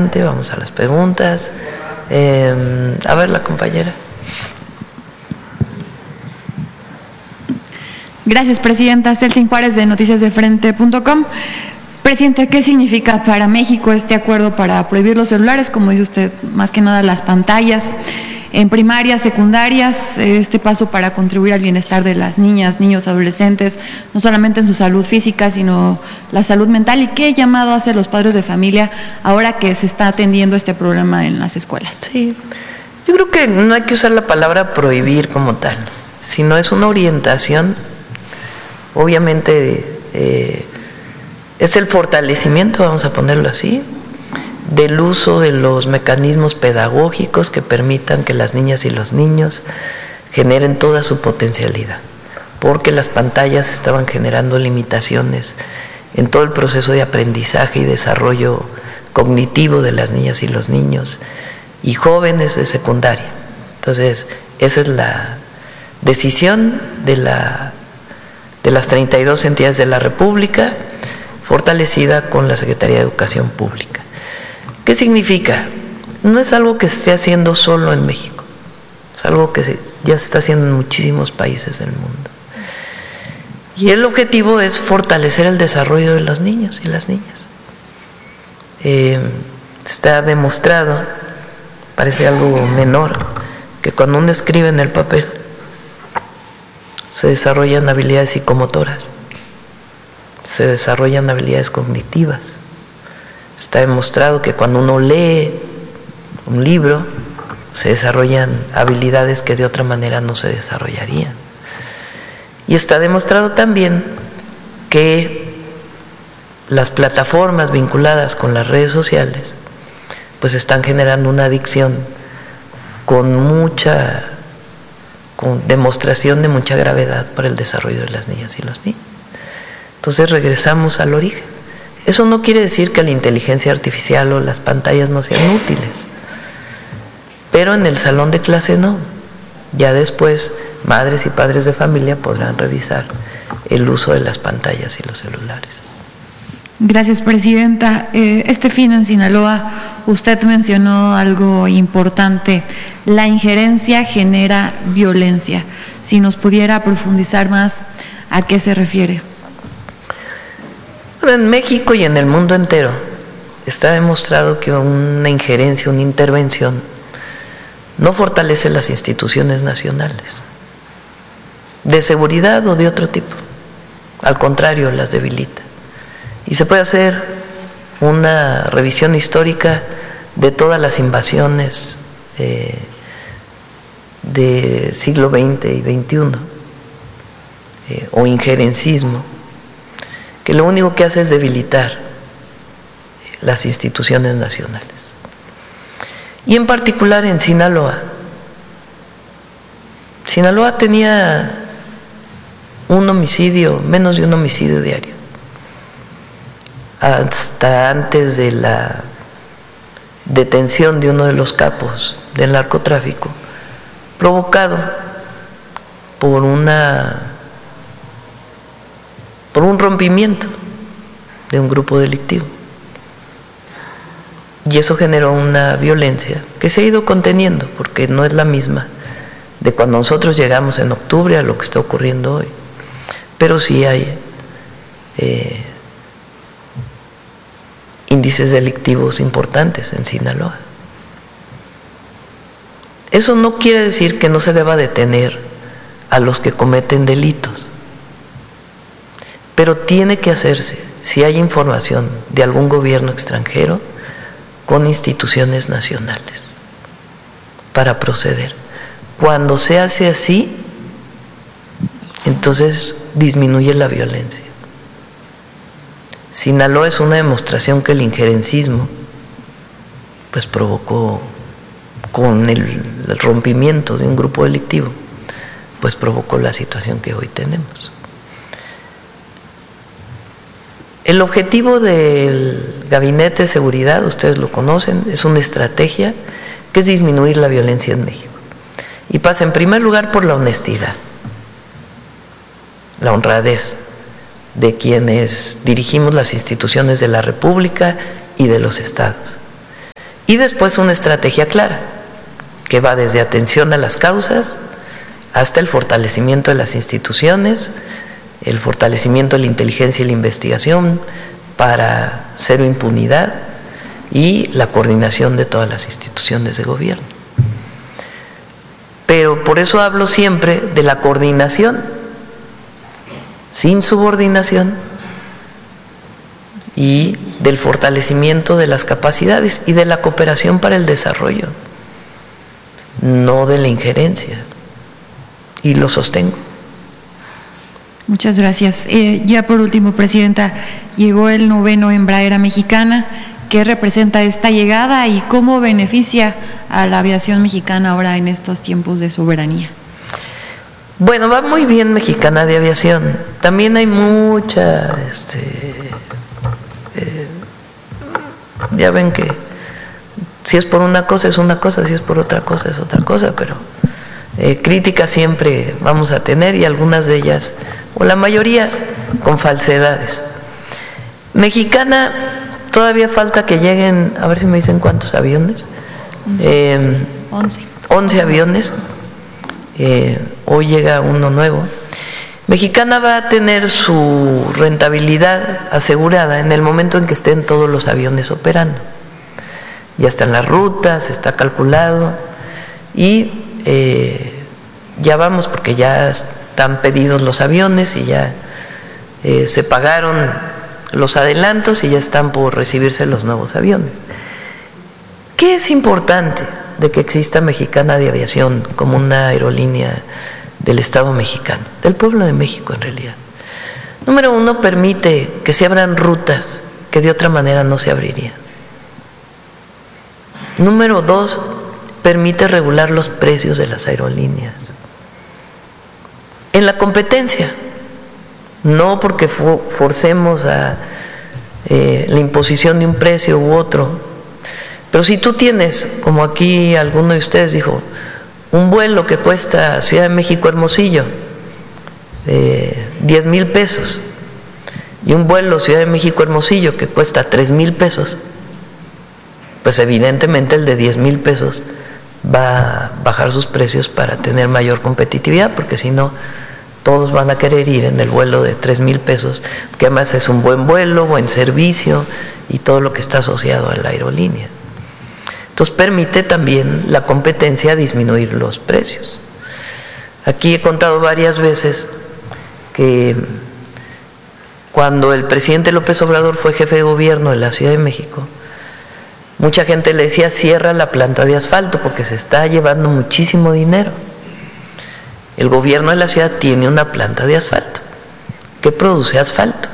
adelante, vamos a las preguntas. A ver, la compañera. Gracias, Presidenta. Celsin Juárez, de noticiasdefrente.com. Presidenta, ¿qué significa para México este acuerdo para prohibir los celulares? Como dice usted, más que nada las pantallas en primarias, secundarias, este paso para contribuir al bienestar de las niñas, niños, adolescentes, no solamente en su salud física, sino la salud mental. ¿Y qué llamado hace los padres de familia ahora que se está atendiendo este problema en las escuelas? Sí, yo creo que no hay que usar la palabra prohibir como tal, sino es una orientación, obviamente es el fortalecimiento, vamos a ponerlo así, del uso de los mecanismos pedagógicos que permitan que las niñas y los niños generen toda su potencialidad, porque las pantallas estaban generando limitaciones en todo el proceso de aprendizaje y desarrollo cognitivo de las niñas y los niños y jóvenes de secundaria. Entonces, esa es la decisión de las 32 entidades de la República, fortalecida con la Secretaría de Educación Pública. ¿Qué significa? No es algo que se esté haciendo solo en México, es algo que ya se está haciendo en muchísimos países del mundo. Y el objetivo es fortalecer el desarrollo de los niños y las niñas. Está demostrado, parece algo menor, que cuando uno escribe en el papel se desarrollan habilidades psicomotoras, se desarrollan habilidades cognitivas. Está demostrado que cuando uno lee un libro se desarrollan habilidades que de otra manera no se desarrollarían. Y está demostrado también que las plataformas vinculadas con las redes sociales pues están generando una adicción con demostración de mucha gravedad para el desarrollo de las niñas y los niños. Entonces regresamos al origen. Eso no quiere decir que la inteligencia artificial o las pantallas no sean útiles, pero en el salón de clase no. Ya después madres y padres de familia podrán revisar el uso de las pantallas y los celulares. Gracias, Presidenta. Este fin en Sinaloa usted mencionó algo importante: la injerencia genera violencia. Si nos pudiera profundizar más, ¿a qué se refiere? En México y en el mundo entero está demostrado que una injerencia, una intervención no fortalece las instituciones nacionales de seguridad o de otro tipo, al contrario, las debilita. Y se puede hacer una revisión histórica de todas las invasiones del siglo XX y XXI, o injerencismo, que lo único que hace es debilitar las instituciones nacionales. Y en particular en Sinaloa. Sinaloa tenía menos de un homicidio diario, hasta antes de la detención de uno de los capos del narcotráfico, provocado por un rompimiento de un grupo delictivo. Y eso generó una violencia que se ha ido conteniendo, porque no es la misma de cuando nosotros llegamos en octubre a lo que está ocurriendo hoy. Pero sí hay índices delictivos importantes en Sinaloa. Eso no quiere decir que no se deba detener a los que cometen delitos, pero tiene que hacerse, si hay información de algún gobierno extranjero, con instituciones nacionales para proceder. Cuando se hace así, entonces disminuye la violencia. Sinaloa es una demostración que el injerencismo pues provocó, con el rompimiento de un grupo delictivo, pues provocó la situación que hoy tenemos. El objetivo del Gabinete de Seguridad, ustedes lo conocen, es una estrategia que es disminuir la violencia en México. Y pasa en primer lugar por la honestidad, la honradez de quienes dirigimos las instituciones de la República y de los estados. Y después una estrategia clara, que va desde atención a las causas hasta el fortalecimiento de las instituciones, el fortalecimiento de la inteligencia y la investigación para cero impunidad y la coordinación de todas las instituciones de gobierno. Pero por eso hablo siempre de la coordinación, sin subordinación, y del fortalecimiento de las capacidades y de la cooperación para el desarrollo, no de la injerencia. Y lo sostengo. Muchas gracias. Ya por último, Presidenta, llegó el 9º Embraer a Mexicana. ¿Qué representa esta llegada y cómo beneficia a la aviación mexicana ahora en estos tiempos de soberanía? Bueno, va muy bien Mexicana de Aviación. También hay mucha, ya ven que si es por una cosa es una cosa, si es por otra cosa es otra cosa, pero críticas siempre vamos a tener, y algunas de ellas, o la mayoría, con falsedades. Mexicana, todavía falta que lleguen, a ver si me dicen cuántos aviones. 11 aviones. Hoy llega uno nuevo. Mexicana va a tener su rentabilidad asegurada en el momento en que estén todos los aviones operando. Ya están las rutas, está calculado, y ya vamos, porque ya están pedidos los aviones y ya se pagaron los adelantos y ya están por recibirse los nuevos aviones. ¿Qué es importante de que exista Mexicana de Aviación como una aerolínea del Estado mexicano, del pueblo de México en realidad? Número uno, permite que se abran rutas que de otra manera no se abrirían. Número dos, permite regular los precios de las aerolíneas en la competencia, no porque forcemos a la imposición de un precio u otro. Pero si tú tienes, como aquí alguno de ustedes dijo, un vuelo que cuesta Ciudad de México Hermosillo 10,000 pesos y un vuelo Ciudad de México Hermosillo que cuesta 3,000 pesos, pues evidentemente el de 10,000 pesos va a bajar sus precios para tener mayor competitividad, porque si no, todos van a querer ir en el vuelo de 3,000 pesos, que además es un buen vuelo, buen servicio y todo lo que está asociado a la aerolínea. Entonces permite también la competencia disminuir los precios. Aquí he contado varias veces que cuando el presidente López Obrador fue jefe de gobierno de la Ciudad de México, mucha gente le decía: cierra la planta de asfalto porque se está llevando muchísimo dinero. El gobierno de la ciudad tiene una planta de asfalto que produce asfalto.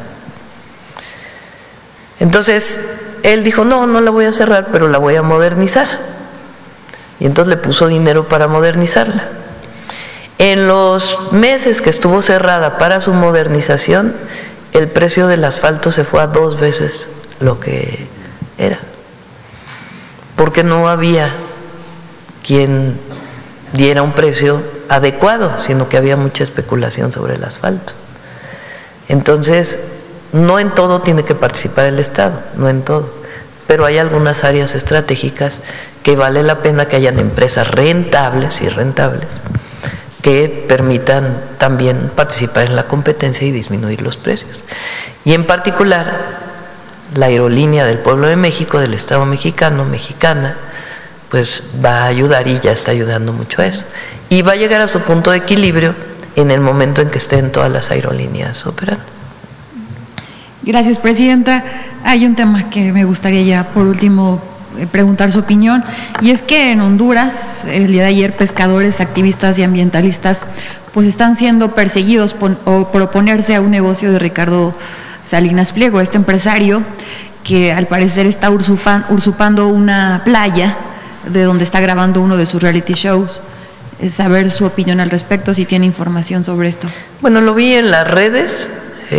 Entonces él dijo: no la voy a cerrar, pero la voy a modernizar. Y entonces le puso dinero para modernizarla. En los meses que estuvo cerrada para su modernización, el precio del asfalto se fue a 2 veces lo que era, porque no había quien diera un precio adecuado, sino que había mucha especulación sobre el asfalto. Entonces, no en todo tiene que participar el Estado, no en todo, pero hay algunas áreas estratégicas que vale la pena que hayan empresas rentables que permitan también participar en la competencia y disminuir los precios. Y en particular, la aerolínea del pueblo de México, del Estado mexicano, Mexicana, pues va a ayudar, y ya está ayudando mucho a eso. Y va a llegar a su punto de equilibrio en el momento en que estén todas las aerolíneas operando. Gracias, Presidenta. Hay un tema que me gustaría ya por último preguntar su opinión, y es que en Honduras el día de ayer pescadores, activistas y ambientalistas pues están siendo perseguidos por oponerse a un negocio de Ricardo Salinas Pliego, este empresario que al parecer está usurpando una playa de donde está grabando uno de sus reality shows. Es saber su opinión al respecto, si tiene información sobre esto. Bueno, lo vi en las redes,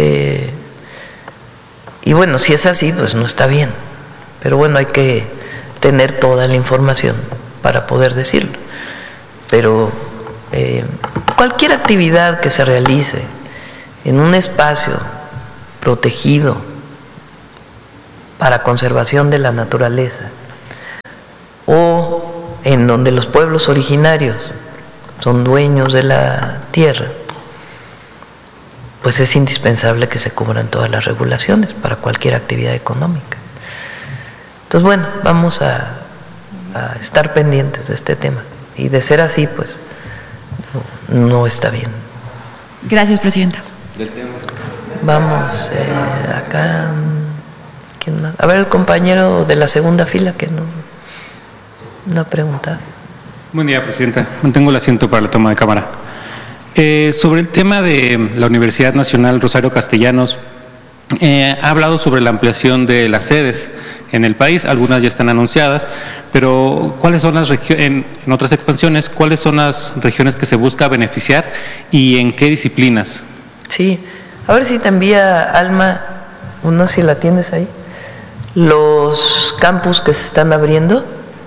y bueno, si es así, pues no está bien, pero bueno, hay que tener toda la información para poder decirlo. Pero cualquier actividad que se realice en un espacio protegido para conservación de la naturaleza, o en donde los pueblos originarios son dueños de la tierra, pues es indispensable que se cubran todas las regulaciones para cualquier actividad económica. Entonces, bueno, vamos a estar pendientes de este tema, y de ser así, pues no está bien. Gracias, presidenta. Vamos acá. ¿Quién más? A ver, el compañero de la segunda fila que no ha preguntado. Buen día, presidenta. Mantengo el asiento para la toma de cámara. Sobre el tema de la Universidad Nacional Rosario Castellanos, ha hablado sobre la ampliación de las sedes en el país. Algunas ya están anunciadas, pero ¿cuáles son las regiones, en otras expansiones, cuáles son las regiones que se busca beneficiar y en qué disciplinas? Sí, a ver si te envía Alma, o no, si la tienes ahí, los campus que se están abriendo.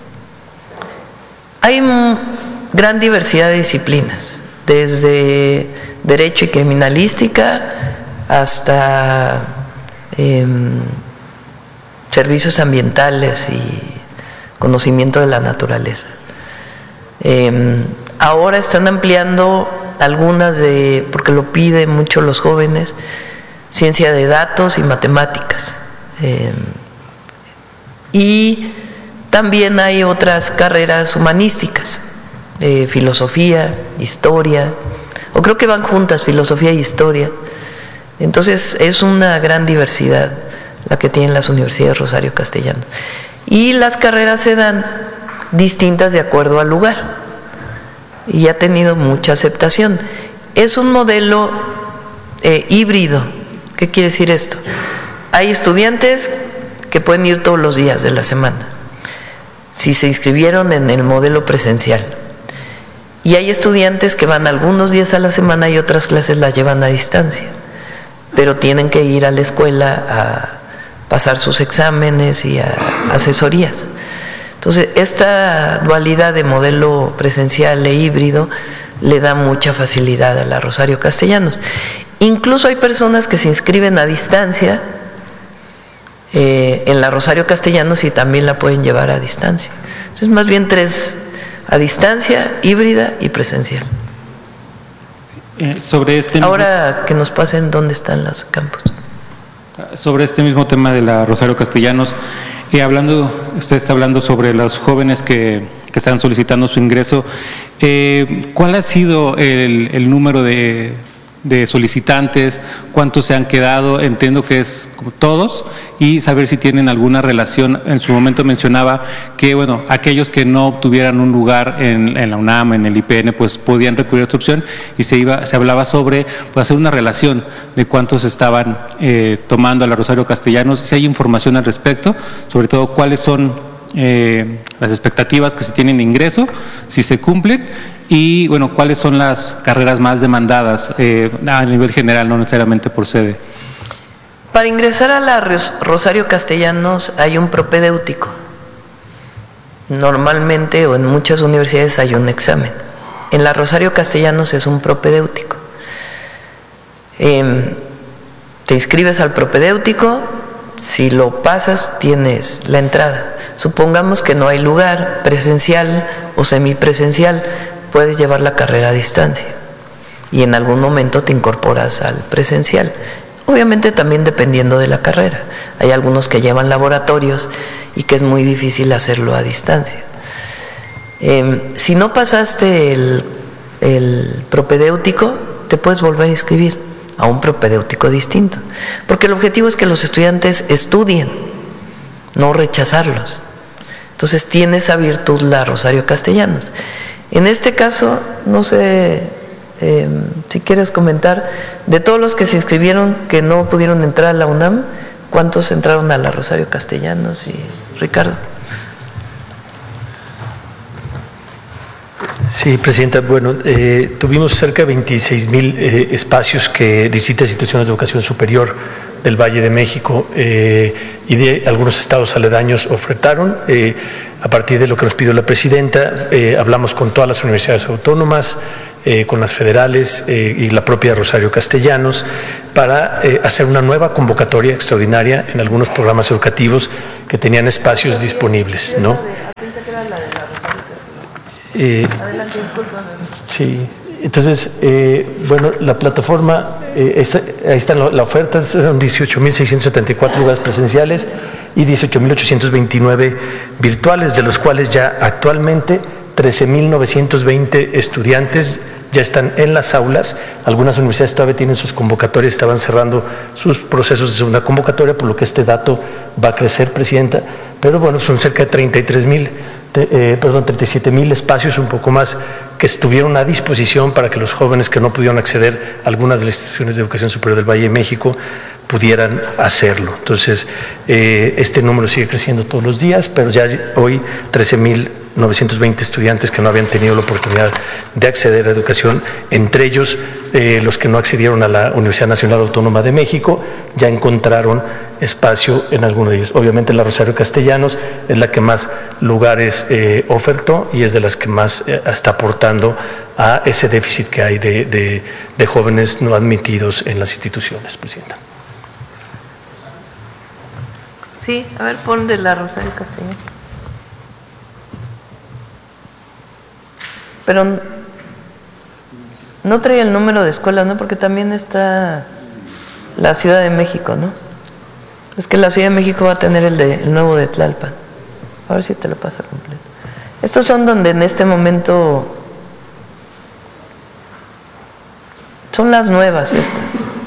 Hay gran diversidad de disciplinas, desde derecho y criminalística hasta servicios ambientales y conocimiento de la naturaleza. Ahora están ampliando algunas porque lo piden mucho los jóvenes, ciencia de datos y matemáticas. Y también hay otras carreras humanísticas, filosofía, historia, o creo que van juntas, filosofía y historia. Entonces es una gran diversidad la que tienen las universidades Rosario Castellanos. Y las carreras se dan distintas de acuerdo al lugar, y ha tenido mucha aceptación. Es un modelo híbrido. ¿Qué quiere decir esto? Hay estudiantes que pueden ir todos los días de la semana, si se inscribieron en el modelo presencial, y hay estudiantes que van algunos días a la semana y otras clases las llevan a distancia, pero tienen que ir a la escuela a pasar sus exámenes y a asesorías. Entonces, esta dualidad de modelo presencial e híbrido le da mucha facilidad a la Rosario Castellanos. Incluso hay personas que se inscriben a distancia en la Rosario Castellanos y también la pueden llevar a distancia. Entonces, más bien 3: a distancia, híbrida y presencial. Ahora que nos pasen dónde están los campus. Sobre este mismo tema de la Rosario Castellanos, usted está hablando sobre los jóvenes que están solicitando su ingreso. ¿Cuál ha sido el número de solicitantes? ¿Cuántos se han quedado? Entiendo que es como todos, y saber si tienen alguna relación. En su momento mencionaba que, bueno, aquellos que no obtuvieran un lugar en la UNAM, en el IPN, pues podían recurrir a esta opción, y se hablaba sobre hacer una relación de cuántos estaban tomando a la Rosario Castellanos. Si hay información al respecto, sobre todo cuáles son las expectativas que se tienen de ingreso, si se cumplen, y bueno, cuáles son las carreras más demandadas a nivel general, no necesariamente por sede. Para ingresar a la Rosario Castellanos hay un propedéutico. Normalmente, o en muchas universidades, hay un examen. En la Rosario Castellanos es un propedéutico. Te inscribes al propedéutico, si lo pasas tienes la entrada. Supongamos que no hay lugar presencial o semipresencial, puedes llevar la carrera a distancia y en algún momento te incorporas al presencial. Obviamente también dependiendo de la carrera. Hay algunos que llevan laboratorios y que es muy difícil hacerlo a distancia. Si no pasaste el propedéutico, te puedes volver a inscribir a un propedéutico distinto, porque el objetivo es que los estudiantes estudien, no rechazarlos. Entonces tiene esa virtud la Rosario Castellanos. En este caso, no sé si quieres comentar, de todos los que se inscribieron que no pudieron entrar a la UNAM, ¿cuántos entraron a la Rosario Castellanos? Y Ricardo. Sí, Presidenta. Bueno, tuvimos cerca de 26,000 espacios que distintas instituciones de educación superior del Valle de México y de algunos estados aledaños ofertaron. A partir de lo que nos pidió la Presidenta, hablamos con todas las universidades autónomas, con las federales y la propia Rosario Castellanos para hacer una nueva convocatoria extraordinaria en algunos programas educativos que tenían espacios disponibles, ¿no? Pensé que era la de la Rosario Castellanos. Adelante, discúlpame. Sí. Entonces, bueno, la plataforma, ahí está la oferta, son 18.674 lugares presenciales y 18.829 virtuales, de los cuales ya actualmente 13.920 estudiantes ya están en las aulas. Algunas universidades todavía tienen sus convocatorias, estaban cerrando sus procesos de segunda convocatoria, por lo que este dato va a crecer, Presidenta. Pero bueno, son cerca de 37.000 espacios, un poco más, que estuvieron a disposición para que los jóvenes que no pudieron acceder a algunas de las instituciones de educación superior del Valle de México pudieran hacerlo. Entonces, este número sigue creciendo todos los días, pero ya hoy 13.920 estudiantes que no habían tenido la oportunidad de acceder a educación, entre ellos los que no accedieron a la Universidad Nacional Autónoma de México, ya encontraron espacio en alguno de ellos. Obviamente la Rosario Castellanos es la que más lugares ofertó y es de las que más está aportando a ese déficit que hay de jóvenes no admitidos en las instituciones, Presidenta. Sí, a ver, pon de la Rosario Castellanos. Pero no trae el número de escuelas, ¿no? Porque también está la Ciudad de México, ¿no? Es que la Ciudad de México va a tener el nuevo de Tlalpan. A ver si te lo pasa completo. Estos son donde en este momento son las nuevas estas.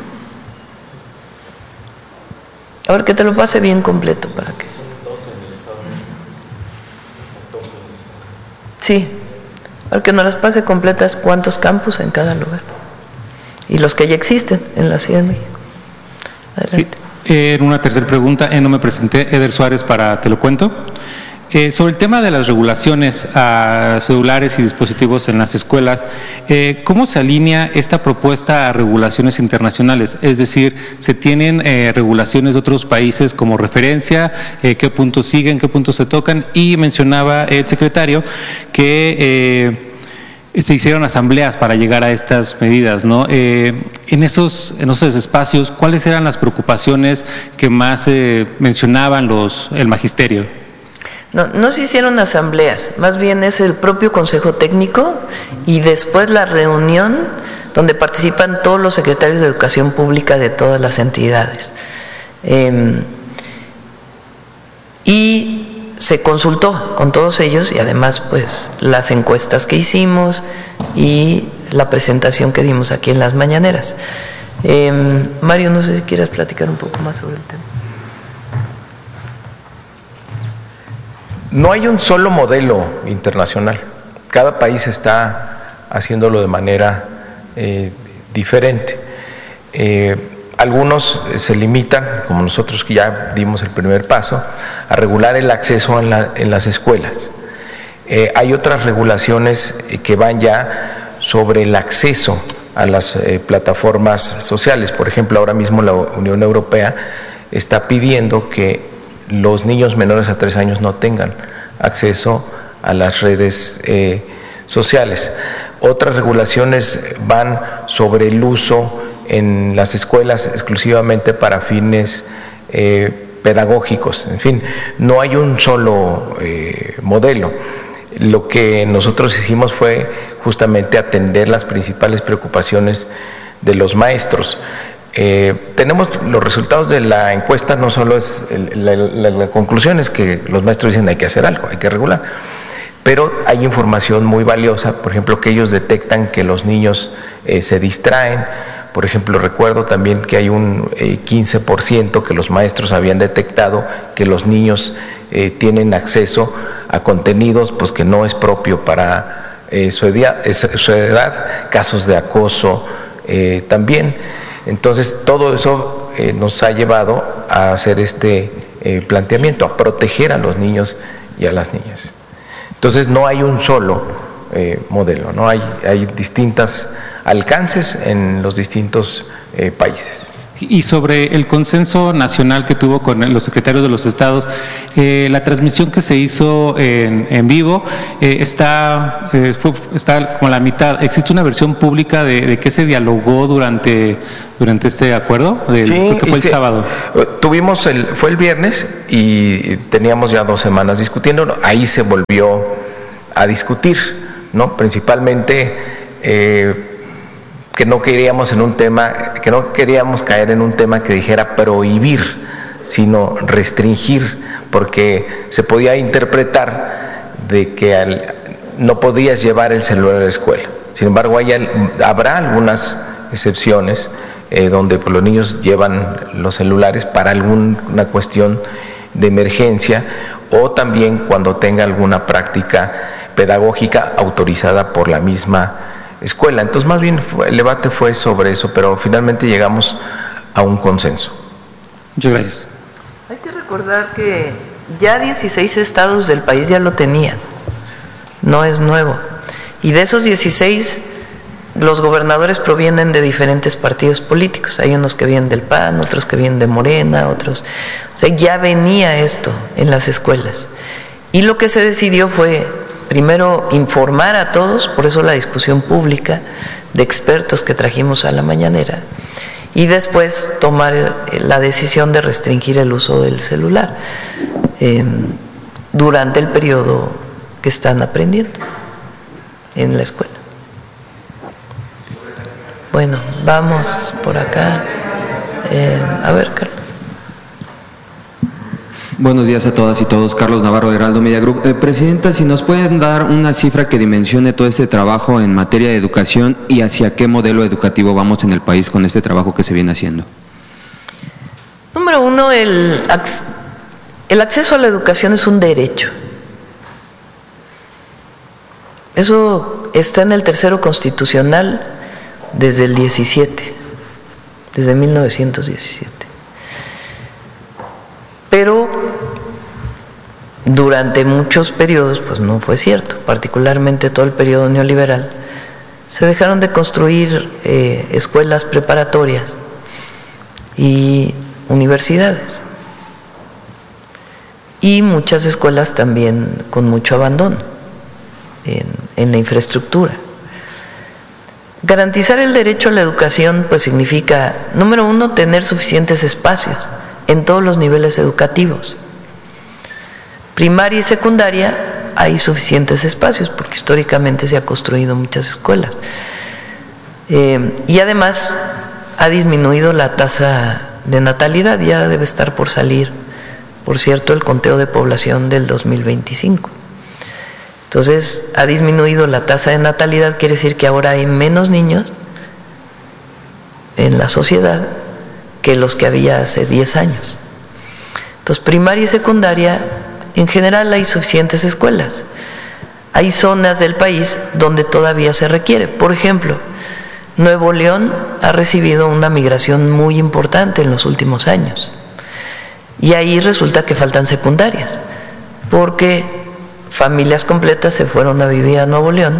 A ver que te lo pase bien completo para que. Son 12 en el Estado de México. Las 12 en el Estado. Sí. Al que nos las pase completas, cuántos campus en cada lugar y los que ya existen en la Ciudad de México. Adelante. Sí, en una tercera pregunta, no me presenté, Eder Suárez para Te lo cuento. Sobre el tema de las regulaciones a celulares y dispositivos en las escuelas, ¿cómo se alinea esta propuesta a regulaciones internacionales? Es decir, ¿se tienen regulaciones de otros países como referencia? ¿Qué puntos siguen? ¿Qué puntos se tocan? Y mencionaba el secretario que se hicieron asambleas para llegar a estas medidas, ¿no? En esos espacios, ¿cuáles eran las preocupaciones que más mencionaban el magisterio? No se hicieron asambleas, más bien es el propio Consejo Técnico y después la reunión donde participan todos los secretarios de Educación Pública de todas las entidades. Y se consultó con todos ellos y además pues las encuestas que hicimos y la presentación que dimos aquí en las mañaneras. Mario, no sé si quieres platicar un poco más sobre el tema. No hay un solo modelo internacional. Cada país está haciéndolo de manera diferente. Algunos se limitan, como nosotros que ya dimos el primer paso, a regular el acceso en las escuelas. Hay otras regulaciones que van ya sobre el acceso a las plataformas sociales. Por ejemplo, ahora mismo la Unión Europea está pidiendo que los niños menores a 3 años no tengan acceso a las redes sociales. Otras regulaciones van sobre el uso en las escuelas exclusivamente para fines pedagógicos. En fin, no hay un solo modelo. Lo que nosotros hicimos fue justamente atender las principales preocupaciones de los maestros. Tenemos los resultados de la encuesta, no solo es la conclusión es que los maestros dicen hay que hacer algo, hay que regular, pero hay información muy valiosa, por ejemplo, que ellos detectan que los niños se distraen. Por ejemplo, recuerdo también que hay un 15% que los maestros habían detectado que los niños tienen acceso a contenidos pues que no es propio para su edad, casos de acoso también. Entonces, todo eso nos ha llevado a hacer este planteamiento, a proteger a los niños y a las niñas. Entonces, no hay un solo modelo, ¿no? Hay distintos alcances en los distintos países. Y sobre el consenso nacional que tuvo con los secretarios de los estados, la transmisión que se hizo en vivo está como la mitad. ¿Existe una versión pública de qué se dialogó durante este acuerdo? Sí, creo que fue el sábado. Fue el viernes y teníamos ya 2 semanas discutiendo. Ahí se volvió a discutir, ¿no? Principalmente que no queríamos caer en un tema que dijera prohibir, sino restringir, porque se podía interpretar de que no podías llevar el celular a la escuela. Sin embargo, habrá algunas excepciones donde pues, los niños llevan los celulares para alguna cuestión de emergencia o también cuando tenga alguna práctica pedagógica autorizada por la misma escuela. Entonces, más bien el debate fue sobre eso, pero finalmente llegamos a un consenso. Muchas gracias. Hay que recordar que ya 16 estados del país ya lo tenían, no es nuevo. Y de esos 16, los gobernadores provienen de diferentes partidos políticos. Hay unos que vienen del PAN, otros que vienen de Morena, otros... O sea, ya venía esto en las escuelas. Y lo que se decidió fue, primero, informar a todos, por eso la discusión pública de expertos que trajimos a la mañanera, y después tomar la decisión de restringir el uso del celular durante el periodo que están aprendiendo en la escuela. Bueno, vamos por acá. A ver, Carlos. Buenos días a todas y todos. Carlos Navarro, de Heraldo Media Group. Presidenta, si nos pueden dar una cifra que dimensione todo este trabajo en materia de educación y hacia qué modelo educativo vamos en el país con este trabajo que se viene haciendo. Número uno, el acceso a la educación es un derecho. Eso está en el tercero constitucional desde el 17, desde 1917. Pero durante muchos periodos pues no fue cierto, particularmente todo el periodo neoliberal. Se dejaron de construir escuelas preparatorias y universidades, y muchas escuelas también con mucho abandono en la infraestructura. Garantizar el derecho a la educación pues significa, número uno, tener suficientes espacios en todos los niveles educativos. Primaria y secundaria hay suficientes espacios porque históricamente se ha construido muchas escuelas. Y además ha disminuido la tasa de natalidad, ya debe estar por salir, por cierto, el conteo de población del 2025. Entonces, ha disminuido la tasa de natalidad, quiere decir que ahora hay menos niños en la sociedad que los que había hace 10 años. Entonces, primaria y secundaria, en general hay suficientes escuelas. Hay zonas del país donde todavía se requiere. Por ejemplo, Nuevo León ha recibido una migración muy importante en los últimos años. Y ahí resulta que faltan secundarias, porque familias completas se fueron a vivir a Nuevo León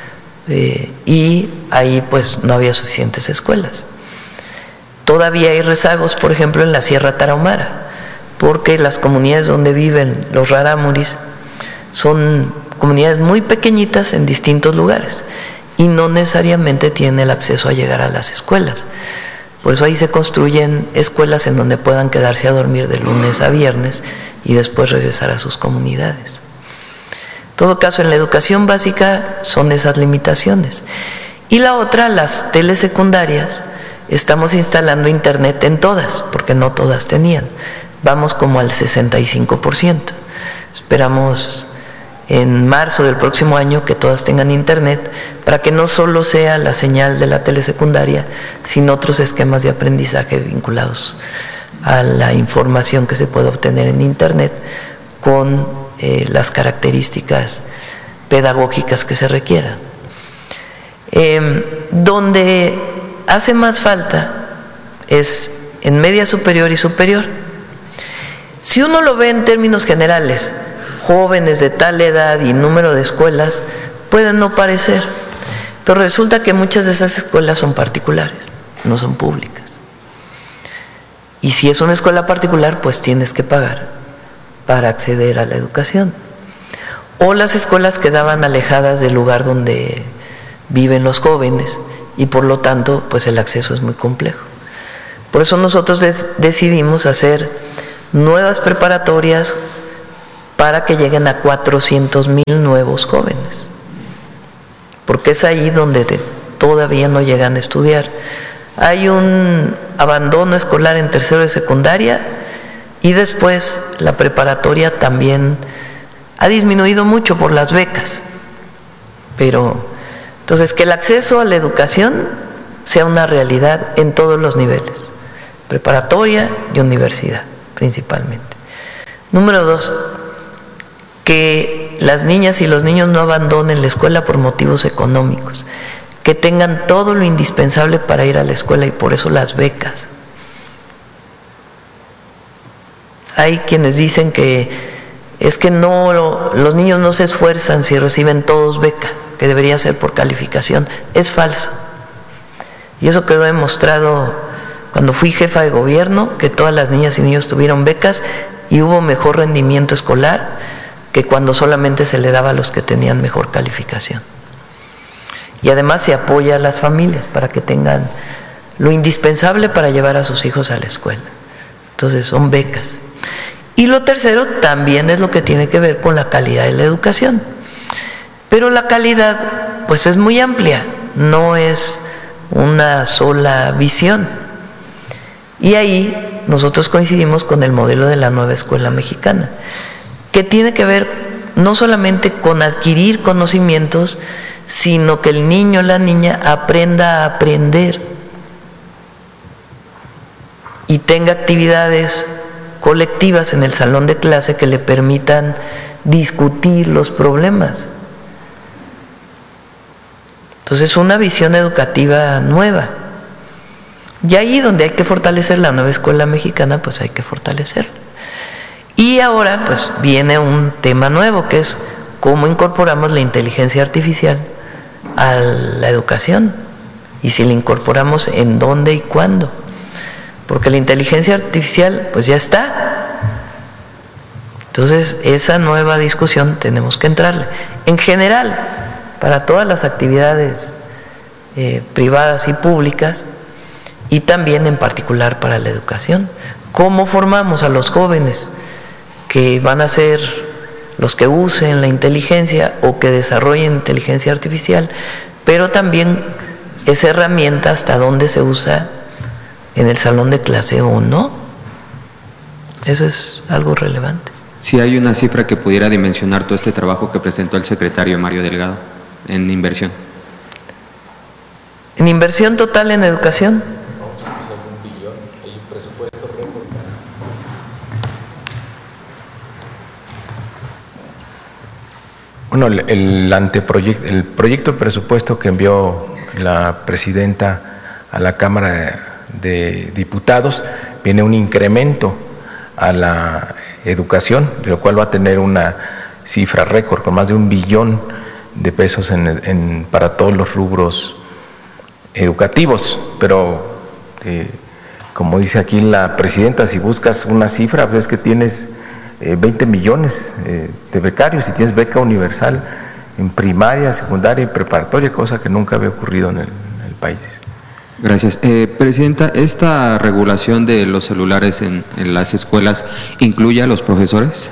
y ahí pues no había suficientes escuelas. Todavía hay rezagos, por ejemplo, en la Sierra Tarahumara, porque las comunidades donde viven los rarámuris son comunidades muy pequeñitas en distintos lugares y no necesariamente tienen el acceso a llegar a las escuelas. Por eso ahí se construyen escuelas en donde puedan quedarse a dormir de lunes a viernes y después regresar a sus comunidades. En todo caso, en la educación básica son esas limitaciones. Y la otra, las telesecundarias, estamos instalando internet en todas, porque no todas tenían. Vamos como al 65%. Esperamos en marzo del próximo año que todas tengan internet, para que no solo sea la señal de la telesecundaria, sino otros esquemas de aprendizaje vinculados a la información que se puede obtener en internet con las características pedagógicas que se requieran. Donde hace más falta es en media superior y superior. Si uno lo ve en términos generales, jóvenes de tal edad y número de escuelas, pueden no parecer, pero resulta que muchas de esas escuelas son particulares, no son públicas. Y si es una escuela particular, pues tienes que pagar para acceder a la educación. O las escuelas quedaban alejadas del lugar donde viven los jóvenes y por lo tanto, pues el acceso es muy complejo. Por eso nosotros decidimos hacer nuevas preparatorias para que lleguen a 400,000 nuevos jóvenes, porque es ahí donde todavía no llegan a estudiar. Hay un abandono escolar en tercero de secundaria y después la preparatoria también ha disminuido mucho por las becas, pero entonces que el acceso a la educación sea una realidad en todos los niveles, preparatoria y universidad principalmente. Número 2, que las niñas y los niños no abandonen la escuela por motivos económicos, que tengan todo lo indispensable para ir a la escuela y por eso las becas. Hay quienes dicen que es que no, los niños no se esfuerzan si reciben todos beca, que debería ser por calificación. Es falso. Y eso quedó demostrado cuando fui jefa de gobierno, que todas las niñas y niños tuvieron becas y hubo mejor rendimiento escolar que cuando solamente se le daba a los que tenían mejor calificación. Y además se apoya a las familias para que tengan lo indispensable para llevar a sus hijos a la escuela. Entonces son becas. Y lo tercero también es lo que tiene que ver con la calidad de la educación. Pero la calidad pues es muy amplia, no es una sola visión. Y ahí nosotros coincidimos con el modelo de la nueva escuela mexicana, que tiene que ver no solamente con adquirir conocimientos, sino que el niño o la niña aprenda a aprender y tenga actividades colectivas en el salón de clase que le permitan discutir los problemas. Entonces, una visión educativa nueva. Y ahí donde hay que fortalecer la nueva escuela mexicana, pues hay que fortalecerla. Y ahora, pues viene un tema nuevo, que es cómo incorporamos la inteligencia artificial a la educación. Y si la incorporamos, ¿en dónde y cuándo? Porque la inteligencia artificial, pues ya está. Entonces, esa nueva discusión tenemos que entrarle. En general, para todas las actividades privadas y públicas, y también en particular para la educación. ¿Cómo formamos a los jóvenes que van a ser los que usen la inteligencia o que desarrollen inteligencia artificial? Pero también esa herramienta, hasta dónde se usa en el salón de clase o no. Eso es algo relevante. Si hay una cifra que pudiera dimensionar todo este trabajo que presentó el secretario Mario Delgado en inversión. En inversión total en educación. Bueno, el proyecto de presupuesto que envió la presidenta a la Cámara de Diputados viene un incremento a la educación, lo cual va a tener una cifra récord con más de 1 billón de pesos para todos los rubros educativos. Pero como dice aquí la presidenta, si buscas una cifra, pues es que tienes 20 millones de becarios y tienes beca universal en primaria, secundaria y preparatoria, cosa que nunca había ocurrido en el país. Gracias. Presidenta, ¿esta regulación de los celulares en las escuelas incluye a los profesores?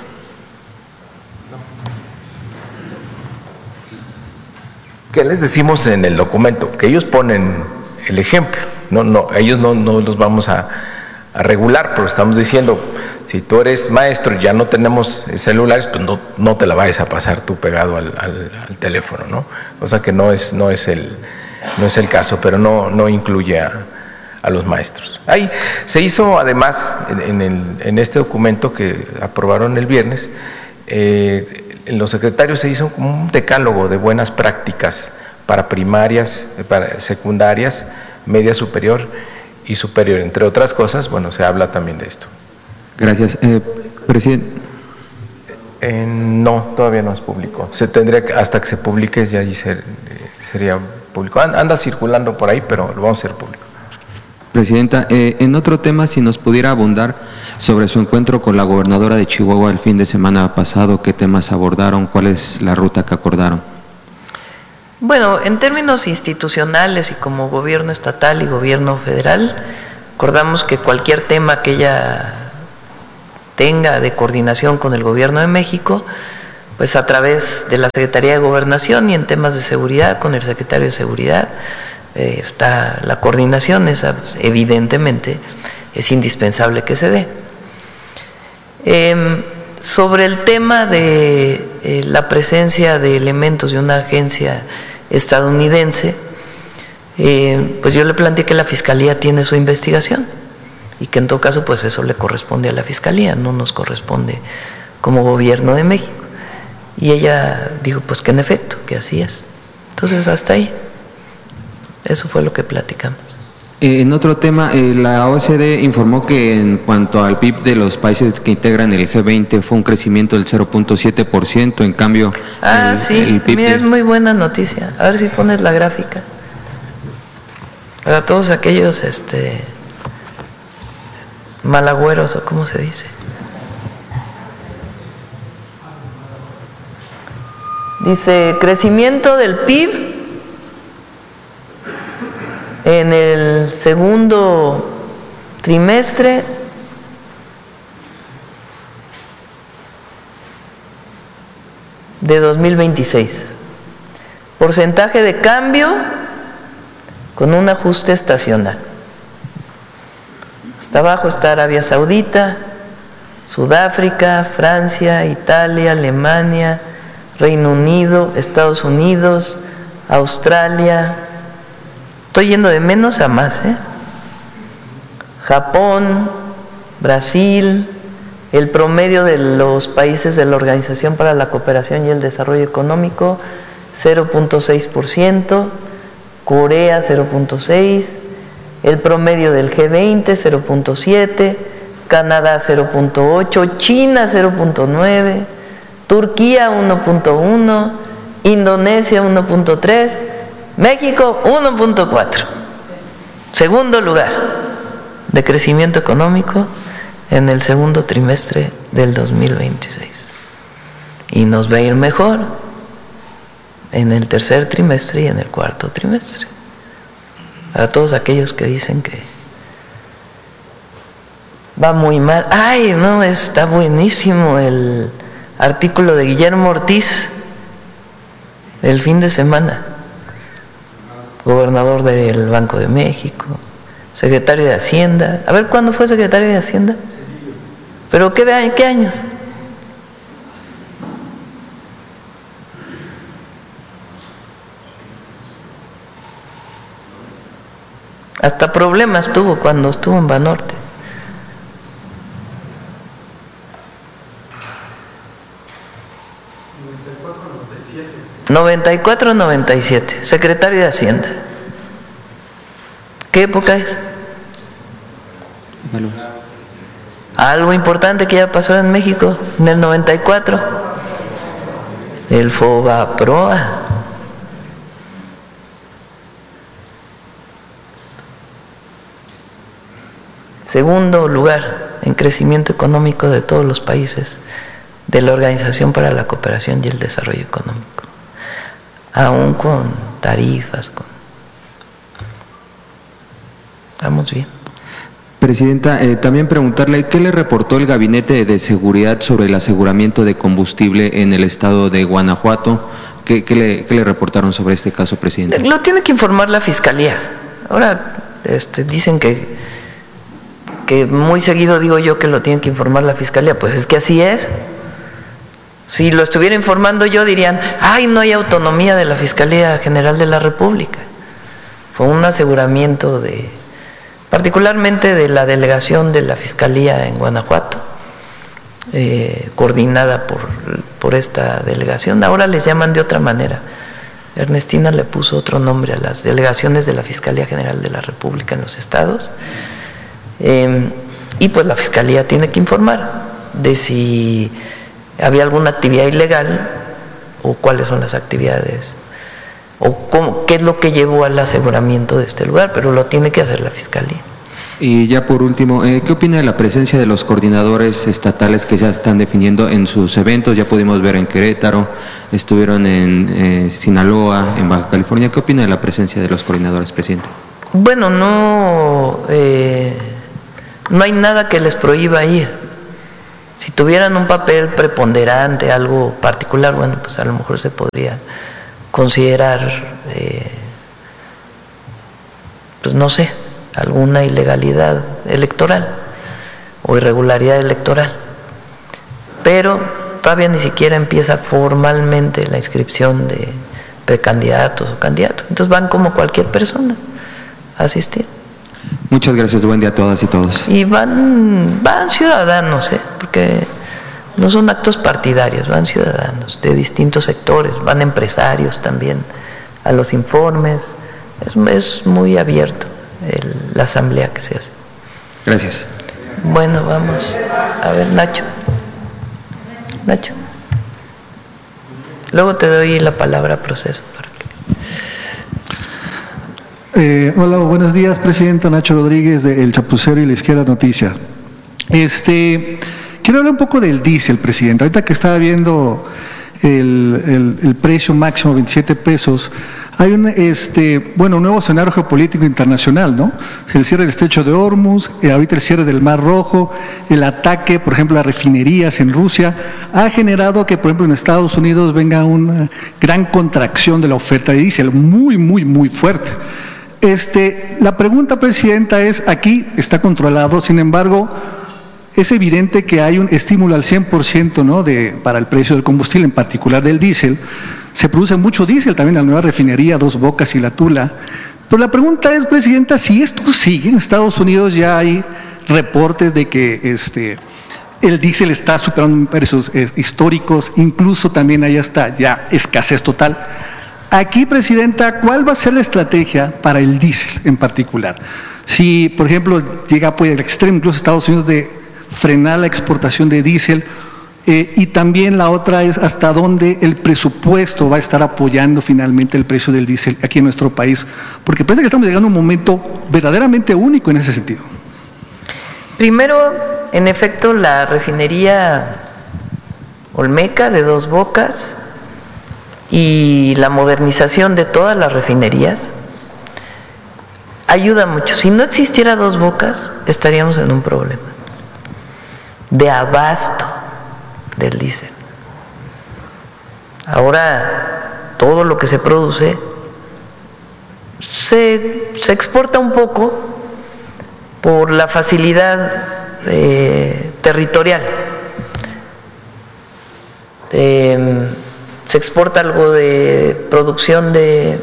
¿Qué les decimos en el documento? Que ellos ponen el ejemplo. Ellos no los vamos a regular, pero estamos diciendo, si tú eres maestro y ya no tenemos celulares, pues no te la vayas a pasar tú pegado al teléfono, ¿no? O sea que no es el caso, pero no incluye a los maestros. Ahí se hizo además en este documento que aprobaron el viernes, en los secretarios se hizo como un decálogo de buenas prácticas para primarias, para secundarias, media superior y superior, entre otras cosas. Bueno, se habla también de esto. Gracias. Presidente. No, todavía no es público. Se tendría que, hasta que se publique, ya allí sería público. Anda circulando por ahí, pero lo vamos a hacer público. Presidenta, en otro tema, si nos pudiera abundar sobre su encuentro con la gobernadora de Chihuahua el fin de semana pasado, ¿qué temas abordaron? ¿Cuál es la ruta que acordaron? Bueno, en términos institucionales y como gobierno estatal y gobierno federal, acordamos que cualquier tema que ella tenga de coordinación con el gobierno de México, pues a través de la Secretaría de Gobernación y en temas de seguridad con el secretario de Seguridad, está la coordinación, esa pues, evidentemente es indispensable que se dé. Sobre el tema de la presencia de elementos de una agencia estadounidense, pues yo le planteé que la Fiscalía tiene su investigación y que en todo caso pues eso le corresponde a la Fiscalía, no nos corresponde como gobierno de México. Y ella dijo pues que en efecto, que así es. Entonces hasta ahí. Eso fue lo que platicamos. En otro tema, la OCDE informó que en cuanto al PIB de los países que integran el G20 fue un crecimiento del 0.7%, en cambio... el PIB mira, es muy buena noticia. A ver si pones la gráfica. Para todos aquellos malagüeros, o cómo se dice. Dice, crecimiento del PIB en el segundo trimestre de 2026. Porcentaje de cambio con un ajuste estacional. Hasta abajo está Arabia Saudita, Sudáfrica, Francia, Italia, Alemania, Reino Unido, Estados Unidos, Australia. Estoy yendo de menos a más, Japón, Brasil, el promedio de los países de la Organización para la Cooperación y el Desarrollo Económico, 0.6%, Corea 0.6%, el promedio del G20 0.7%, Canadá 0.8%, China 0.9%, Turquía 1.1%, Indonesia 1.3%, México 1.4%. Segundo lugar de crecimiento económico en el segundo trimestre del 2026. Y nos va a ir mejor en el tercer trimestre y en el cuarto trimestre. A todos aquellos que dicen que va muy mal. Ay, no, está buenísimo el artículo de Guillermo Ortiz el fin de semana. Gobernador del Banco de México, secretario de Hacienda. A ver, ¿cuándo fue secretario de Hacienda? ¿Pero qué años? Hasta problemas tuvo cuando estuvo en Banorte. ¿94-97? Secretario de Hacienda. ¿Qué época es? Bueno. Algo importante que ya pasó en México en el 94. El FOBAPROA. Segundo lugar en crecimiento económico de todos los países de la Organización para la Cooperación y el Desarrollo Económico, aún con tarifas, Vamos bien. Presidenta, también preguntarle, ¿qué le reportó el Gabinete de Seguridad sobre el aseguramiento de combustible en el estado de Guanajuato? ¿Qué le reportaron sobre este caso, Presidenta? Lo tiene que informar la Fiscalía. Ahora dicen que muy seguido digo yo que lo tiene que informar la Fiscalía, pues es que así es. Si lo estuviera informando yo dirían, ay, no hay autonomía de la Fiscalía General de la República. Fue un aseguramiento particularmente de la delegación de la Fiscalía en Guanajuato, coordinada por esta delegación. Ahora les llaman de otra manera. Ernestina le puso otro nombre a las delegaciones de la Fiscalía General de la República en los estados. Y pues la Fiscalía tiene que informar de si había alguna actividad ilegal o cuáles son las actividades o qué es lo que llevó al aseguramiento de este lugar, pero lo tiene que hacer la Fiscalía. Y ya por último, ¿qué opina de la presencia de los coordinadores estatales que ya están definiendo en sus eventos? Ya pudimos ver en Querétaro, estuvieron en Sinaloa, en Baja California. ¿Qué opina de la presencia de los coordinadores, presidente? Bueno, no hay nada que les prohíba ir. Si tuvieran un papel preponderante, algo particular, bueno, pues a lo mejor se podría considerar, pues no sé, alguna ilegalidad electoral o irregularidad electoral. Pero todavía ni siquiera empieza formalmente la inscripción de precandidatos o candidatos. Entonces van como cualquier persona a asistir. Muchas gracias, buen día a todas y todos. Y van ciudadanos, porque no son actos partidarios, van ciudadanos de distintos sectores, van empresarios también a los informes. Es muy abierto la asamblea que se hace. Gracias. Bueno, vamos a ver, Nacho. Luego te doy la palabra Proceso. Hola, buenos días, presidente. Nacho Rodríguez de El Chapucero y La Izquierda Noticias. Quiero hablar un poco del diésel, presidente. Ahorita que estaba viendo el precio máximo, 27 pesos, hay un nuevo escenario geopolítico internacional, ¿no? El cierre del estrecho de Hormuz, ahorita el cierre del Mar Rojo, el ataque, por ejemplo, a refinerías en Rusia, ha generado que, por ejemplo, en Estados Unidos venga una gran contracción de la oferta de diésel, muy, muy, muy fuerte. La pregunta, presidenta, es, aquí está controlado, sin embargo, es evidente que hay un estímulo al 100%, ¿no?, para el precio del combustible, en particular del diésel. Se produce mucho diésel también en la nueva refinería Dos Bocas y La Tula. Pero la pregunta es, presidenta, si esto sigue, en Estados Unidos ya hay reportes de que el diésel está superando precios históricos, incluso también hay hasta ya escasez total. Aquí, presidenta, ¿cuál va a ser la estrategia para el diésel en particular? Si, por ejemplo, llega pues, al extremo incluso Estados Unidos de frenar la exportación de diésel, y también la otra es hasta dónde el presupuesto va a estar apoyando finalmente el precio del diésel aquí en nuestro país, porque parece que estamos llegando a un momento verdaderamente único en ese sentido. Primero, en efecto, la refinería Olmeca de Dos Bocas y la modernización de todas las refinerías ayuda mucho. Si no existiera Dos Bocas, estaríamos en un problema de abasto del diésel. Ahora todo lo que se produce se exporta un poco por la facilidad territorial. Se exporta algo de producción de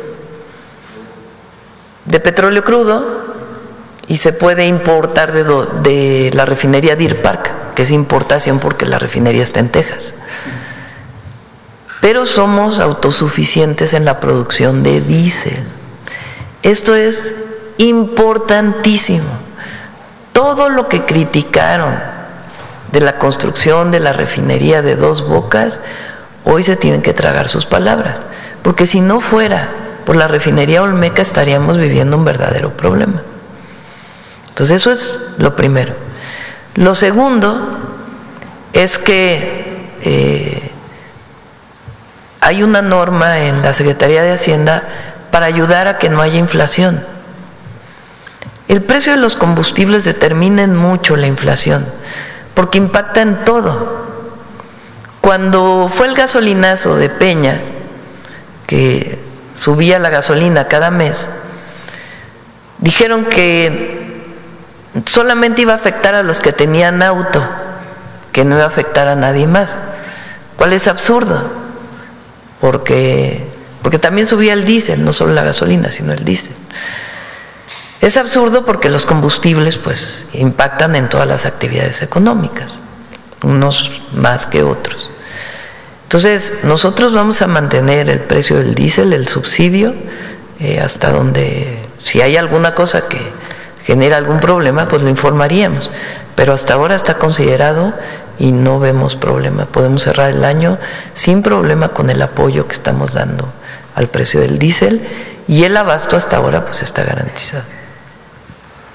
petróleo crudo y se puede importar de la refinería Deer Park, que es importación porque la refinería está en Texas. Pero somos autosuficientes en la producción de diésel. Esto es importantísimo. Todo lo que criticaron de la construcción de la refinería de Dos Bocas, hoy se tienen que tragar sus palabras, porque si no fuera por la refinería Olmeca estaríamos viviendo un verdadero problema. Entonces eso es lo primero. Lo segundo es que hay una norma en la Secretaría de Hacienda para ayudar a que no haya inflación. El precio de los combustibles determina mucho la inflación, porque impacta en todo. Cuando fue el gasolinazo de Peña, que subía la gasolina cada mes, dijeron que solamente iba a afectar a los que tenían auto, que no iba a afectar a nadie más, cual es absurdo, porque también subía el diésel, no solo la gasolina, sino el diésel. Es absurdo porque los combustibles pues impactan en todas las actividades económicas, unos más que otros. Entonces nosotros vamos a mantener el precio del diésel, el subsidio, hasta donde, si hay alguna cosa que genera algún problema, pues lo informaríamos, pero hasta ahora está considerado y no vemos problema. Podemos cerrar el año sin problema con el apoyo que estamos dando al precio del diésel, y el abasto hasta ahora pues está garantizado.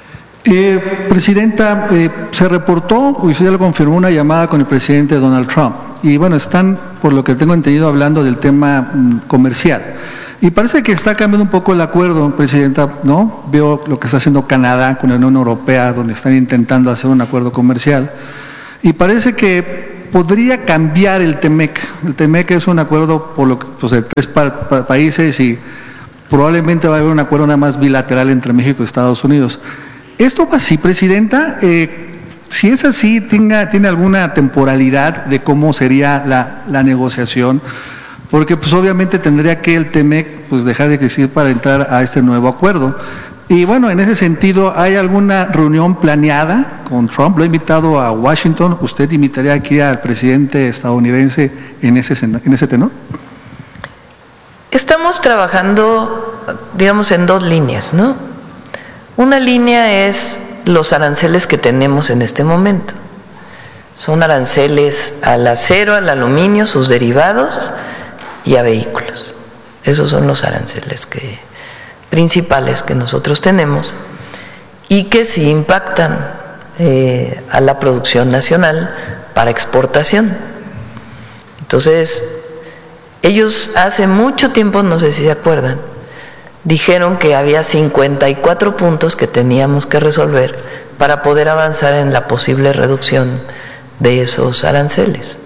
Presidenta, se reportó, y usted ya lo confirmó, una llamada con el presidente Donald Trump. Y bueno, están, por lo que tengo entendido, hablando del tema comercial. Y parece que está cambiando un poco el acuerdo, Presidenta, ¿no? Veo lo que está haciendo Canadá con la Unión Europea, donde están intentando hacer un acuerdo comercial. Y parece que podría cambiar el TEMEC. El TEMEC es un acuerdo por lo que, pues, de 3 países, y probablemente va a haber un acuerdo nada más bilateral entre México y Estados Unidos. ¿Esto va así, Presidenta? Si es así, ¿tiene alguna temporalidad de cómo sería la negociación? Porque pues obviamente tendría que el TEMEC pues dejar de existir para entrar a este nuevo acuerdo. Y bueno, en ese sentido, ¿hay alguna reunión planeada con Trump? Lo ha invitado a Washington. ¿Usted invitaría aquí al presidente estadounidense en ese tenor? Estamos trabajando, digamos, en 2 líneas, ¿no? Una línea es los aranceles que tenemos en este momento. Son aranceles al acero, al aluminio, sus derivados y a vehículos. Esos son los aranceles principales que nosotros tenemos y que sí impactan a la producción nacional para exportación. Entonces, ellos hace mucho tiempo, no sé si se acuerdan, dijeron que había 54 puntos que teníamos que resolver para poder avanzar en la posible reducción de esos aranceles.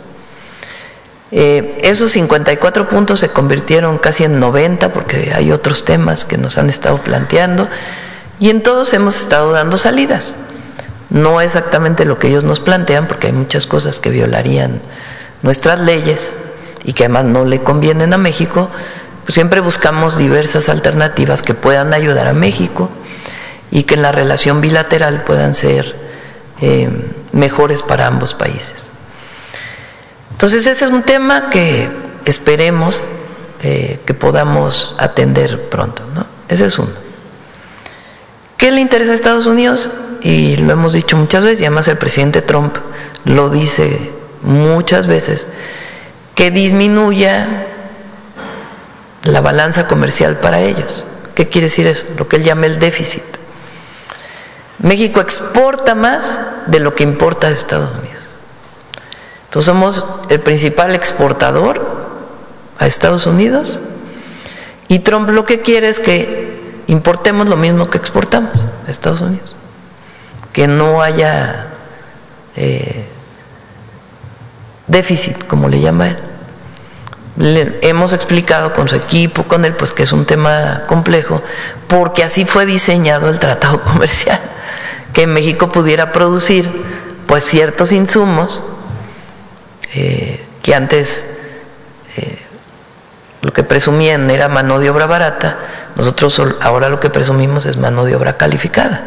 Esos 54 puntos se convirtieron casi en 90 porque hay otros temas que nos han estado planteando y en todos hemos estado dando salidas. No exactamente lo que ellos nos plantean porque hay muchas cosas que violarían nuestras leyes y que además no le convienen a México. Pues siempre buscamos diversas alternativas que puedan ayudar a México y que en la relación bilateral puedan ser mejores para ambos países. Entonces ese es un tema que esperemos que podamos atender pronto, ¿no? Ese es uno. ¿Qué le interesa a Estados Unidos? Y lo hemos dicho muchas veces, y además el presidente Trump lo dice muchas veces, que disminuya la balanza comercial para ellos. ¿Qué quiere decir eso? Lo que él llama el déficit. México exporta más de lo que importa a Estados Unidos. Entonces somos el principal exportador a Estados Unidos y Trump lo que quiere es que importemos lo mismo que exportamos a Estados Unidos, que no haya déficit, como le llama él. Le hemos explicado con su equipo, con él, pues que es un tema complejo, porque así fue diseñado el tratado comercial, que México pudiera producir pues ciertos insumos que antes lo que presumían era mano de obra barata. Nosotros ahora lo que presumimos es mano de obra calificada,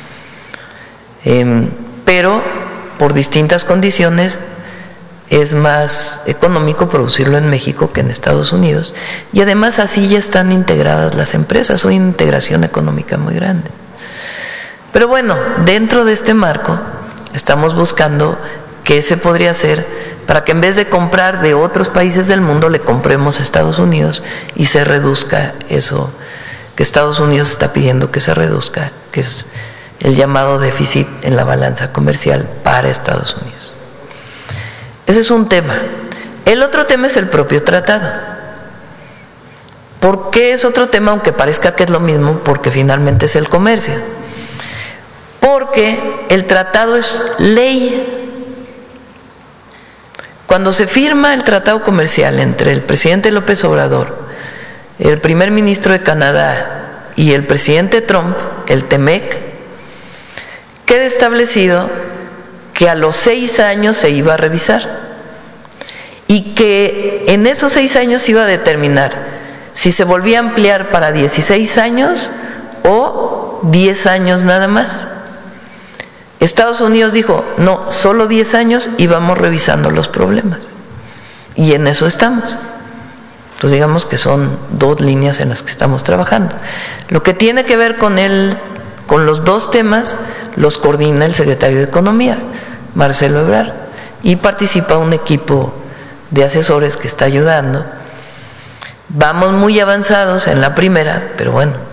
pero por distintas condiciones es más económico producirlo en México que en Estados Unidos, y además así ya están integradas las empresas, hay una integración económica muy grande. Pero bueno, dentro de este marco estamos buscando qué se podría hacer para que en vez de comprar de otros países del mundo le compremos a Estados Unidos y se reduzca eso que Estados Unidos está pidiendo que se reduzca, que es el llamado déficit en la balanza comercial para Estados Unidos. Ese es un tema. El otro tema es el propio tratado. ¿Por qué es otro tema, aunque parezca que es lo mismo? Porque finalmente es el comercio. Porque el tratado es ley. Cuando se firma el tratado comercial entre el presidente López Obrador, el primer ministro de Canadá y el presidente Trump, el TEMEC, queda establecido que a los 6 años se iba a revisar y que en esos 6 años se iba a determinar si se volvía a ampliar para 16 años o 10 años nada más. Estados Unidos dijo, no, solo 10 años y vamos revisando los problemas. Y en eso estamos. Entonces digamos que son 2 líneas en las que estamos trabajando. Lo que tiene que ver con los 2 temas los coordina el secretario de Economía, Marcelo Ebrard, y participa un equipo de asesores que está ayudando. Vamos muy avanzados en la primera, pero bueno,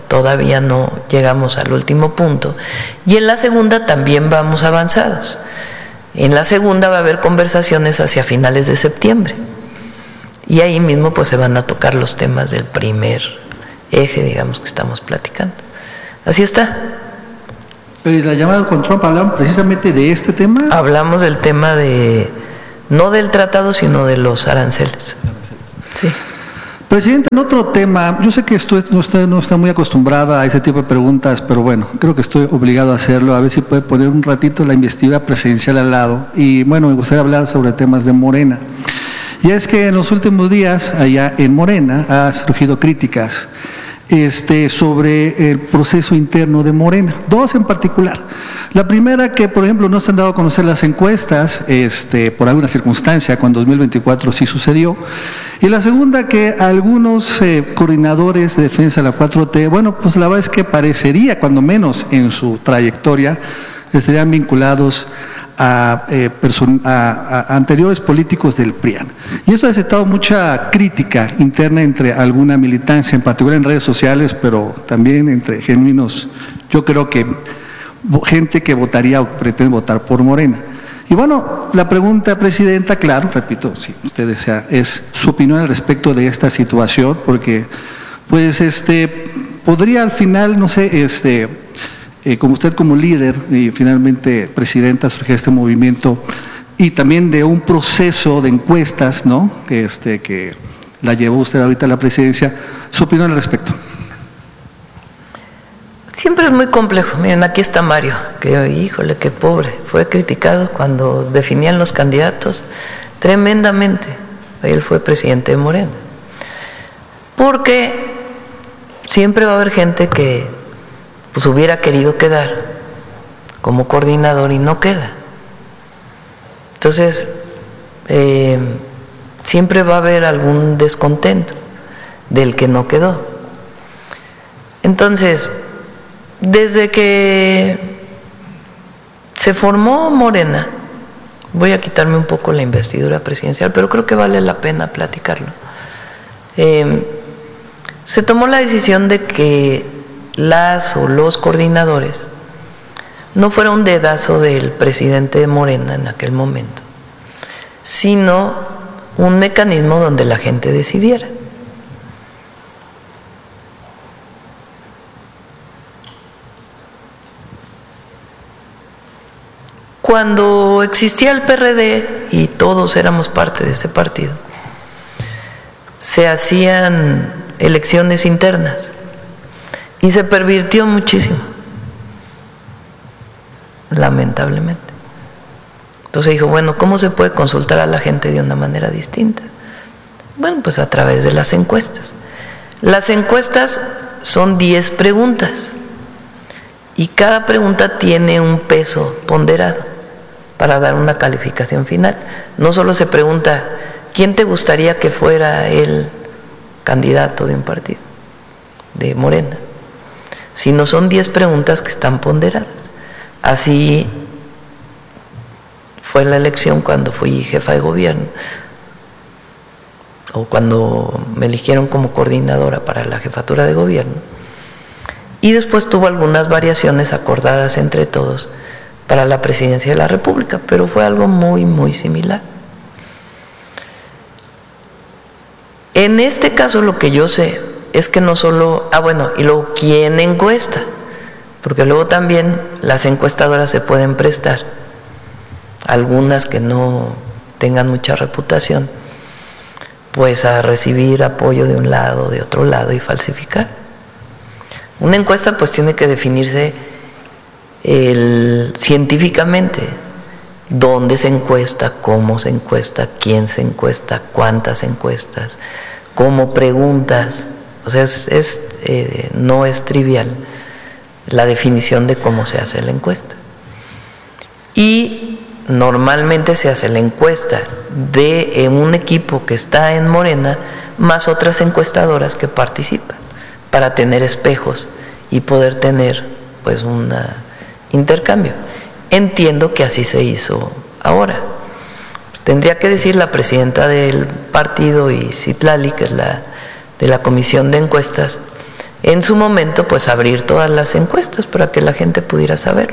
todavía no llegamos al último punto, y en la segunda también vamos avanzados. En la segunda va a haber conversaciones hacia finales de septiembre, y ahí mismo pues se van a tocar los temas del primer eje, digamos, que estamos platicando. Así está. Pero la llamada con Trump hablaron precisamente de este tema. Hablamos del tema no del tratado, sino de los aranceles. Sí. Presidente, en otro tema, yo sé que usted no está muy acostumbrada a ese tipo de preguntas, pero bueno, creo que estoy obligado a hacerlo, a ver si puede poner un ratito la investidura presidencial al lado. Y bueno, me gustaría hablar sobre temas de Morena. Y es que en los últimos días, allá en Morena, ha surgido críticas sobre el proceso interno de Morena, dos en particular. La primera, que por ejemplo no se han dado a conocer las encuestas por alguna circunstancia, cuando en 2024 sí sucedió. Y la segunda, que algunos coordinadores de defensa de la 4T, bueno, pues la verdad es que parecería, cuando menos en su trayectoria, estarían vinculados a anteriores políticos del PRIAN. Y esto ha desatado mucha crítica interna entre alguna militancia, en particular en redes sociales, pero también entre genuinos, yo creo que gente que votaría o pretende votar por Morena. Y bueno, la pregunta, Presidenta, claro, repito, si usted desea, es su opinión al respecto de esta situación, porque pues podría al final, no sé, como usted como líder y finalmente presidenta, surge este movimiento y también de un proceso de encuestas, ¿no? Que la llevó usted ahorita a la presidencia, su opinión al respecto. Siempre es muy complejo. Miren, aquí está Mario, que híjole, qué pobre, fue criticado cuando definían los candidatos tremendamente. Él fue presidente de Morena. Porque siempre va a haber gente que pues hubiera querido quedar como coordinador y no queda. Entonces, siempre va a haber algún descontento del que no quedó. Entonces, desde que se formó Morena, voy a quitarme un poco la investidura presidencial, pero creo que vale la pena platicarlo. Se tomó la decisión de que las o los coordinadores no fuera un dedazo del presidente de Morena en aquel momento, sino un mecanismo donde la gente decidiera. Cuando existía el PRD y todos éramos parte de ese partido, se hacían elecciones internas y se pervirtió muchísimo, lamentablemente. Entonces dijo, bueno, ¿cómo se puede consultar a la gente de una manera distinta? Bueno, pues a través de las encuestas. Las encuestas son 10 preguntas y cada pregunta tiene un peso ponderado para dar una calificación final. No solo se pregunta, ¿quién te gustaría que fuera el candidato de un partido, de Morena? Sino son 10 preguntas que están ponderadas. Así fue la elección cuando fui jefa de gobierno, o cuando me eligieron como coordinadora para la jefatura de gobierno, y después tuvo algunas variaciones acordadas entre todos para la presidencia de la República, pero fue algo muy, muy similar. En este caso lo que yo sé es que no solo, y luego ¿quién encuesta? Porque luego también las encuestadoras se pueden prestar, algunas que no tengan mucha reputación, pues a recibir apoyo de un lado, de otro lado y falsificar. Una encuesta pues tiene que definirse científicamente, dónde se encuesta, cómo se encuesta, quién se encuesta, cuántas encuestas, cómo preguntas. O sea, no es trivial la definición de cómo se hace la encuesta. Y normalmente se hace la encuesta de un equipo que está en Morena más otras encuestadoras que participan para tener espejos y poder tener pues un intercambio. Entiendo que así se hizo ahora. Pues tendría que decir la presidenta del partido y Citlali, que es de la comisión de encuestas, en su momento pues abrir todas las encuestas para que la gente pudiera saberlo.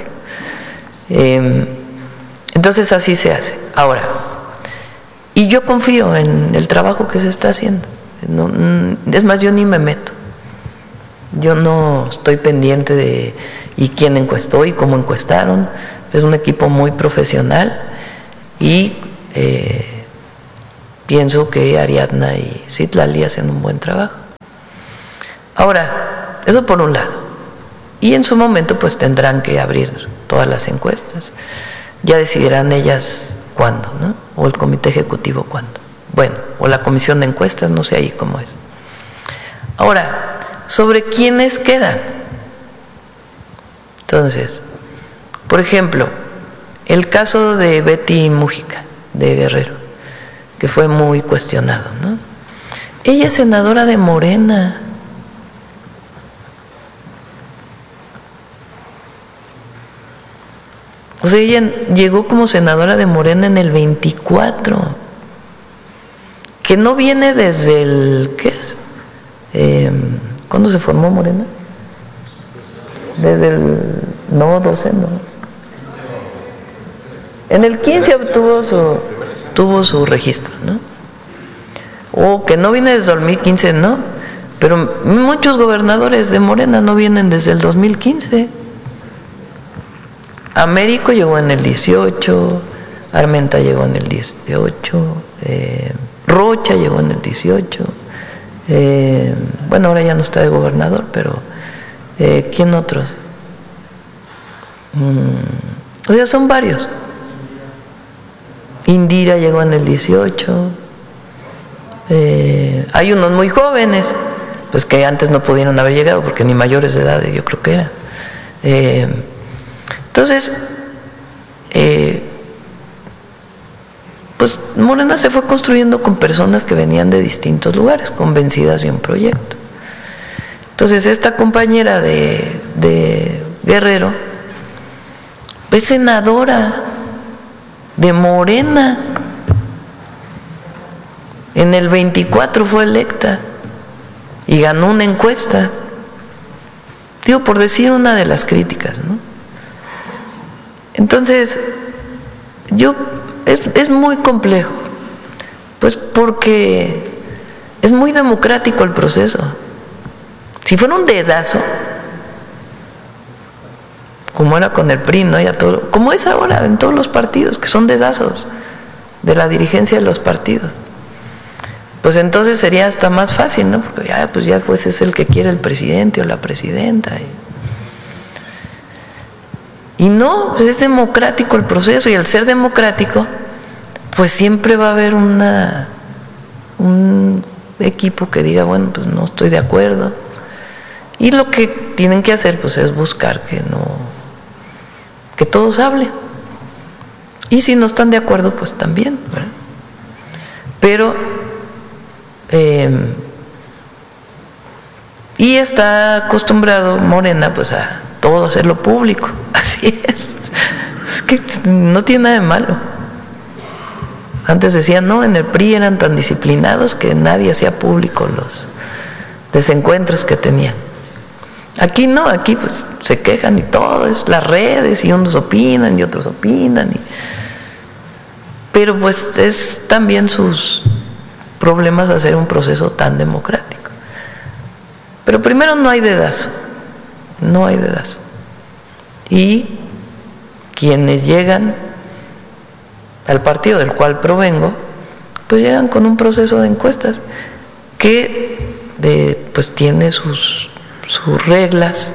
Entonces así se hace. Ahora, y yo confío en el trabajo que se está haciendo. Es más, yo ni me meto. Yo no estoy pendiente de y quién encuestó y cómo encuestaron. Es un equipo muy profesional y pienso que Ariadna y Citlali hacen un buen trabajo. Ahora, eso por un lado. Y en su momento pues tendrán que abrir todas las encuestas. Ya decidirán ellas cuándo, ¿no? O el comité ejecutivo cuándo. Bueno, o la comisión de encuestas, no sé ahí cómo es. Ahora, ¿sobre quiénes quedan? Entonces, por ejemplo, el caso de Betty Mújica, de Guerrero, que fue muy cuestionado, ¿no? Ella es senadora de Morena. O sea, ella llegó como senadora de Morena en el 24, que no viene desde el, ¿qué es? ¿Cuándo se formó Morena? Desde el, no, 12, no. En el 15 tuvo su registro, ¿no? O que no viene desde el 2015, no. Pero muchos gobernadores de Morena no vienen desde el 2015. Américo llegó en el 18, Armenta llegó en el 18, Rocha llegó en el 18, bueno, ahora ya no está de gobernador, pero ¿quién otros? O sea, son varios. Indira llegó en el 18, hay unos muy jóvenes, pues que antes no pudieron haber llegado porque ni mayores de edad yo creo que eran. Entonces, pues Morena se fue construyendo con personas que venían de distintos lugares, convencidas de un proyecto. Entonces, esta compañera de Guerrero es senadora de Morena. En el 24 fue electa y ganó una encuesta. Digo, por decir una de las críticas, ¿no? Entonces, es muy complejo, pues porque es muy democrático el proceso. Si fuera un dedazo, como era con el PRI, ¿no? Ya todo, como es ahora en todos los partidos, que son dedazos de la dirigencia de los partidos, pues entonces sería hasta más fácil, ¿no? Porque ya pues es el que quiere el presidente o la presidenta. Y no, pues es democrático el proceso, y al ser democrático, pues siempre va a haber un equipo que diga, bueno, pues no estoy de acuerdo. Y lo que tienen que hacer, pues es buscar que todos hablen. Y si no están de acuerdo, pues también, ¿verdad? Pero, y está acostumbrado Morena, pues a todo hacerlo público. Así es. Es que no tiene nada de malo. Antes decían, no, en el PRI eran tan disciplinados que nadie hacía público los desencuentros que tenían. Aquí no, aquí pues se quejan y todo, es las redes y unos opinan y otros opinan. Pero pues es también sus problemas hacer un proceso tan democrático. Pero primero no hay dedazo. No hay dedazo. Y quienes llegan al partido del cual provengo, pues llegan con un proceso de encuestas que pues tiene sus reglas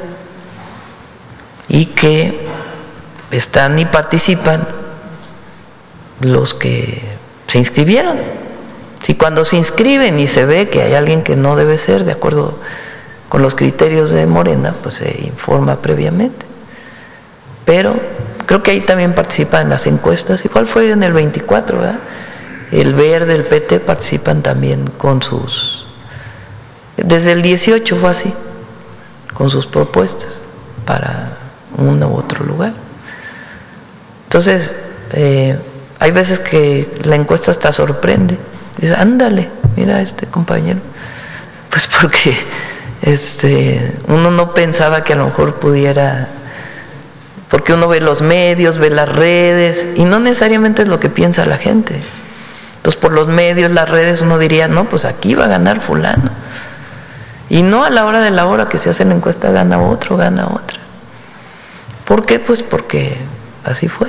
y que están y participan los que se inscribieron. Si cuando se inscriben y se ve que hay alguien que no debe ser de acuerdo con los criterios de Morena, pues se informa previamente. Pero creo que ahí también participan las encuestas. Igual fue en el 24, ¿verdad? El Verde, el PT participan también con sus... Desde el 18 fue así, con sus propuestas para uno u otro lugar. Entonces, hay veces que la encuesta hasta sorprende. Dice, ándale, mira a este compañero. Pues porque Uno no pensaba que a lo mejor pudiera, porque uno ve los medios, ve las redes, y no necesariamente es lo que piensa la gente. Entonces, por los medios, las redes, uno diría, no, pues aquí va a ganar fulano. Y no a la hora de la hora que se hace la encuesta gana otro, gana otra. ¿Por qué? Pues porque así fue.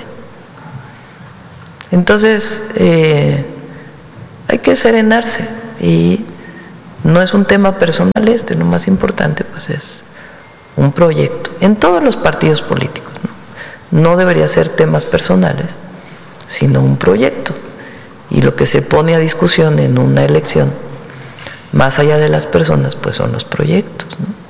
Entonces, hay que serenarse, y no es un tema personal lo más importante pues es un proyecto en todos los partidos políticos, no debería ser temas personales, sino un proyecto, y lo que se pone a discusión en una elección, más allá de las personas, pues son los proyectos, ¿no?